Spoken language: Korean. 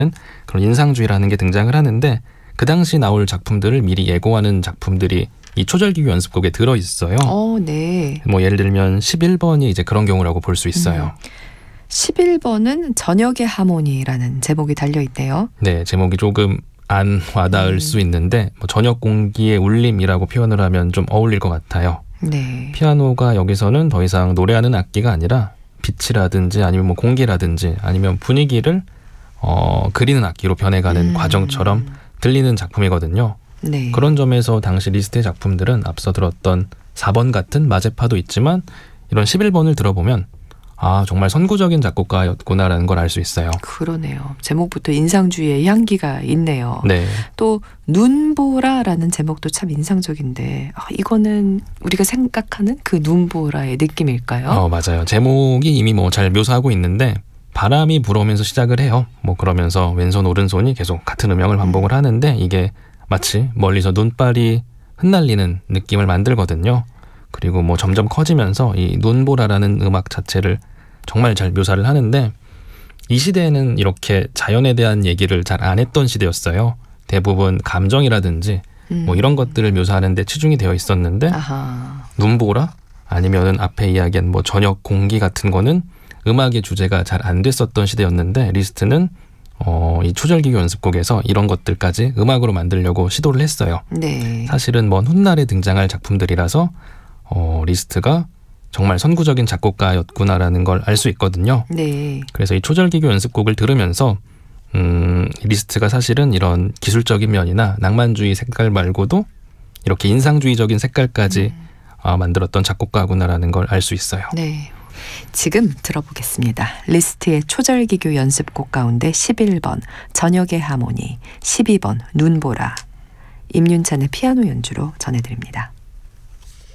그런 인상주의라는 게 등장을 하는데 그 당시 나올 작품들을 미리 예고하는 작품들이 이 초절기교 연습곡에 들어있어요. 네. 뭐 예를 들면 11번이 이제 그런 경우라고 볼 수 있어요. 11번은 저녁의 하모니라는 제목이 달려있대요. 네, 제목이 조금 안 와닿을 수 있는데 뭐 저녁 공기의 울림이라고 표현을 하면 좀 어울릴 것 같아요. 네. 피아노가 여기서는 더 이상 노래하는 악기가 아니라 빛이라든지 아니면 뭐 공기라든지 아니면 분위기를 그리는 악기로 변해가는 과정처럼 들리는 작품이거든요. 네. 그런 점에서 당시 리스트의 작품들은 앞서 들었던 4번 같은 마제파도 있지만 이런 11번을 들어보면 아, 정말 선구적인 작곡가였구나라는 걸 알 수 있어요. 그러네요. 제목부터 인상주의의 향기가 있네요. 네. 또 눈보라라는 제목도 참 인상적인데 이거는 우리가 생각하는 그 눈보라의 느낌일까요? 맞아요. 제목이 이미 뭐 잘 묘사하고 있는데 바람이 불어오면서 시작을 해요. 뭐 그러면서 왼손 오른손이 계속 같은 음역을 반복을 하는데 이게 마치 멀리서 눈발이 흩날리는 느낌을 만들거든요. 그리고 뭐 점점 커지면서 이 눈보라라는 음악 자체를 정말 잘 묘사를 하는데 이 시대에는 이렇게 자연에 대한 얘기를 잘 안 했던 시대였어요. 대부분 감정이라든지 뭐 이런 것들을 묘사하는 데 치중이 되어 있었는데 눈보라 아니면은 앞에 이야기한 뭐 저녁 공기 같은 거는 음악의 주제가 잘 안 됐었던 시대였는데 리스트는 이 초절기교 연습곡에서 이런 것들까지 음악으로 만들려고 시도를 했어요. 네. 사실은 먼 훗날에 등장할 작품들이라서 리스트가 정말 선구적인 작곡가였구나라는 걸 알 수 있거든요. 네. 그래서 이 초절기교 연습곡을 들으면서 리스트가 사실은 이런 기술적인 면이나 낭만주의 색깔 말고도 이렇게 인상주의적인 색깔까지 만들었던 작곡가구나라는 걸 알 수 있어요. 네. 지금 들어보겠습니다. 리스트의 초절기교 연습곡 가운데 11번 저녁의 하모니, 12번 눈보라, 임윤찬의 피아노 연주로 전해드립니다.